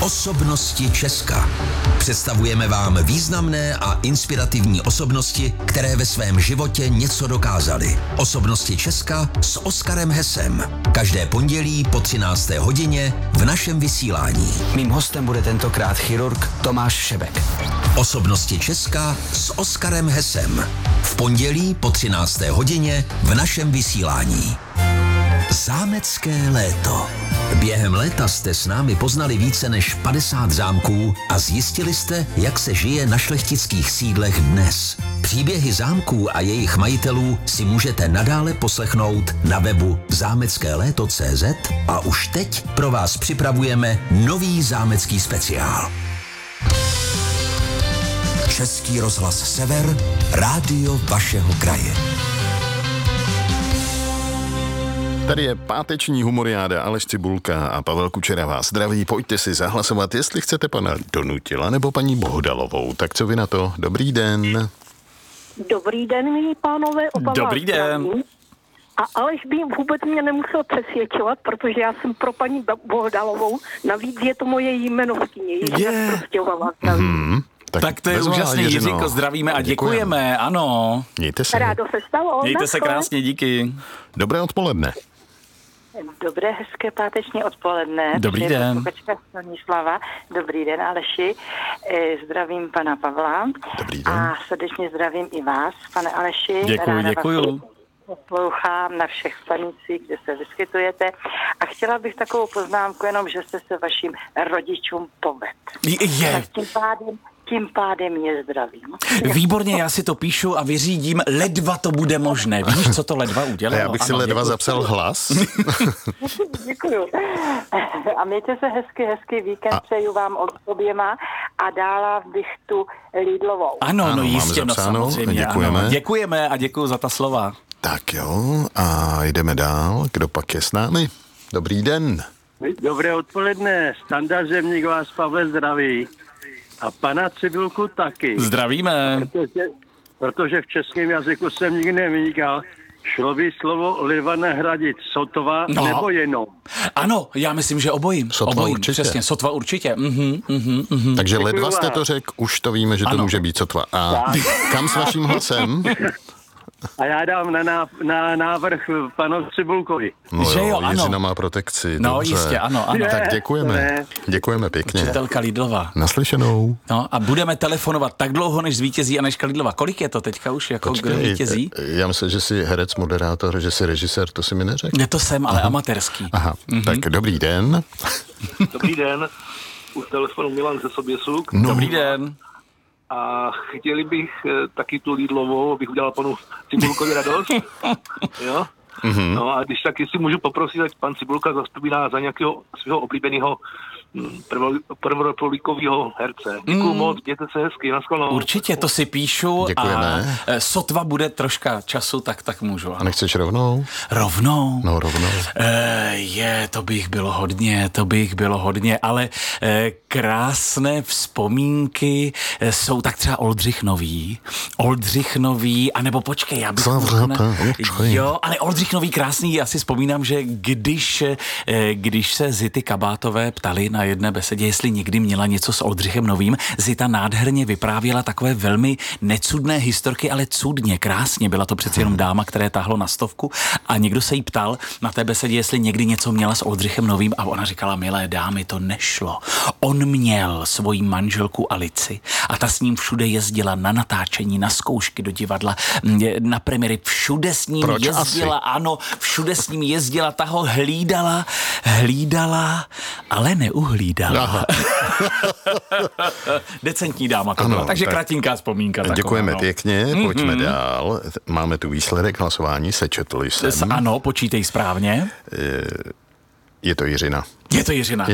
Osobnosti Česka. Představujeme vám významné a inspirativní osobnosti, které ve svém životě něco dokázaly. Osobnosti Česka s Oskarem Hesem. Každé pondělí po 13. hodině v našem vysílání. Mým hostem bude tentokrát chirurg Tomáš Šebek. Osobnosti Česka s Oskarem Hesem. V pondělí po 13. hodině v našem vysílání. Zámecké léto. Během léta jste s námi poznali více než 50 zámků a zjistili jste, jak se žije na šlechtických sídlech dnes. Příběhy zámků a jejich majitelů si můžete nadále poslechnout na webu zameckéléto.cz a už teď pro vás připravujeme nový zámecký speciál. Český rozhlas Sever, rádio vašeho kraje. Tady je páteční humoriáda, Aleš Cibulka a Pavel Kučera vás zdraví. Pojďte si zahlasovat, jestli chcete pana Donutila nebo paní Bohdalovou. Tak co vy na to? Dobrý den. Dobrý den, milí pánové. Dobrý den. A Aleš by vůbec mě nemusel přesvědčovat, protože já jsem pro paní Bohdalovou. Navíc je to moje jmenovkyně. Jiřina Prostějová. Tak to je úžasný, Jiřiko, zdravíme a děkujeme, ano. Mějte se. Rádo se stalo. Mějte se krásně, díky. Dobré odpoledne. Dobré, hezké páteční odpoledne. Dobrý den. Slava. Dobrý den, Aleši. Zdravím pana Pavla. Dobrý den. A srdečně zdravím i vás, pane Aleši. Děkuju. Poslouchám na všech stanicích, kde se vyskytujete. A chtěla bych takovou poznámku, jenom, že jste se vašim rodičům povedl. Tím pádem mě zdravím. Výborně, já si to píšu a vyřídím, ledva to bude možné. Víš, co to ledva udělalo? Já bych si ledva zapsal hlas. Děkuju. A mějte se hezký víkend, přeju vám oběma a dála bych tu Lidlovou. Ano, no jistě, no samozřejmě. Děkujeme. Ano. Děkujeme a děkuju za ta slova. Tak jo, a jdeme dál. Kdo pak je s námi? Dobrý den. Dobré odpoledne, Standa Zemník vás, Pavle, zdraví. A pana Cibulku taky. Zdravíme. Protože v českém jazyku jsem nikdy nevynikal. Šlo by slovo lidva nahradit sotva nebo jenom? Ano, já myslím, že obojím. Sotva určitě. Přesně, sotva určitě. Takže ledva jste to řekl, už to víme, že to může být sotva. A kam s vaším hlasem? A já dám na návrh panu Cibulkovi. No že jo, ano. Jiřina má protekci. No dobře. jistě, ano. Tak děkujeme. Děkujeme pěkně. Učitelka Lidlova. Naslyšenou. No a budeme telefonovat tak dlouho, než zvítězí Anežka Lidlova. Kolik je to teďka už, jako kdo vítězí? Já myslím, že jsi herec, moderátor, že jsi režisér, to si mi neřekl. Ne, to jsem, ale amatérský. Aha, tak dobrý den. Dobrý den, u telefonu Milan ze Soběsuk. No. Dobrý den. A chtěli bych taky tu Lidlovou, abych udělal panu Cibulkovi radost. Jo? No a když tak, jestli můžu poprosit, ať pan Cibulka zastupíná za nějakého svého oblíbeného prvorepublikového herce. Děkuju moc, mějte se hezky, naschledanou. Určitě, to si píšu. Děkujeme. A sotva bude troška času, tak můžu. Ano. A nechceš rovnou? Rovnou? No, rovnou. To bych bylo hodně, ale krásné vzpomínky jsou tak třeba Oldřich Nový, anebo počkej, já bych... Jo, ale Oldřich Nový krásný, já si vzpomínám, že když se Zity Kabátové ptali na jedné besedě, jestli někdy měla něco s Oldřichem Novým, Zita nádherně vyprávěla takové velmi necudné historky, ale cudně, krásně. Byla to přeci jenom dáma, které táhlo na 100 a někdo se jí ptal na té besedě, jestli někdy něco měla s Oldřichem Novým a ona říkala, milé dámy, to nešlo. On měl svoji manželku Alici a ta s ním všude jezdila na natáčení, na zkoušky do divadla, na premiéry, všude s ním jezdila, ano, všude s ním jezdila, ta ho hlídala, ale neuhlídala. Decentní dáma to byla, takže kratinká vzpomínka. Taková, děkujeme pěkně, pojďme dál. Máme tu výsledek hlasování, sečetl jsem. Ano, počítej správně. Je to Jiřina.